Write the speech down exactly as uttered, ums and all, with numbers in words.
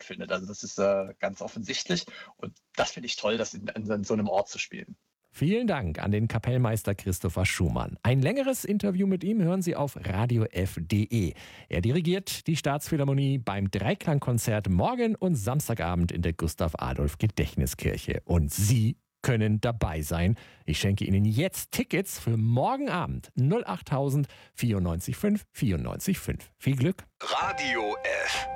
stattfindet. Also das ist äh, ganz offensichtlich und das finde ich toll, das in, in so einem Ort zu spielen. Vielen Dank an den Kapellmeister Christopher Schumann. Ein längeres Interview mit ihm hören Sie auf radio f punkt d e. Er dirigiert die Staatsphilharmonie beim Dreiklangkonzert morgen und Samstagabend in der Gustav-Adolf-Gedächtniskirche. Und Sie können dabei sein. Ich schenke Ihnen jetzt Tickets für morgen Abend. null achttausend vierundneunzig fünf vierundneunzig fünf. Viel Glück. Radio F.